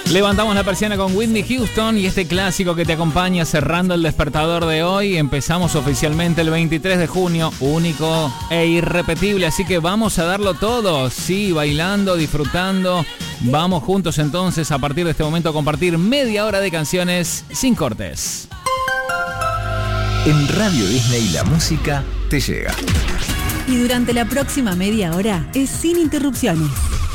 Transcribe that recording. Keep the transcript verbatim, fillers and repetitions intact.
Levantamos la persiana con Whitney Houston y este clásico que te acompaña cerrando el despertador de hoy. Empezamos oficialmente el veintitrés de junio, único e irrepetible, así que vamos a darlo todo. Sí, bailando, disfrutando. Vamos juntos entonces a partir de este momento a compartir media hora de canciones sin cortes. En Radio Disney la música te llega. Y durante la próxima media hora es sin interrupciones.